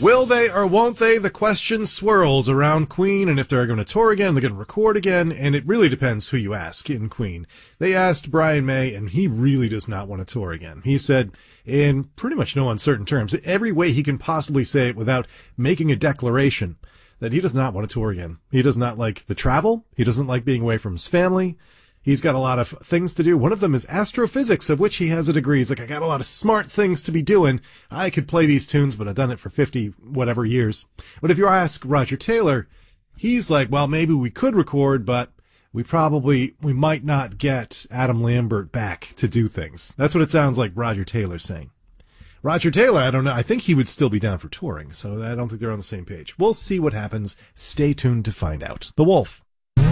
Will they or won't they? The question swirls around Queen, and if they're going to tour again, they're going to record again, and it really depends who you ask in Queen. They asked Brian May, and he really does not want to tour again. He said, in pretty much no uncertain terms, every way he can possibly say it without making a declaration, that he does not want to tour again. He does not like the travel. He doesn't like being away from his family. He's got a lot of things to do. One of them is astrophysics, of which he has a degree. He's like, I got a lot of smart things to be doing. I could play these tunes, but I've done it for 50 whatever years. But if you ask Roger Taylor, he's like, well, maybe we could record, but we might not get Adam Lambert back to do things. That's what it sounds like Roger Taylor's saying. Roger Taylor, I don't know. I think he would still be down for touring, so I don't think they're on the same page. We'll see what happens. Stay tuned to find out. The Wolf.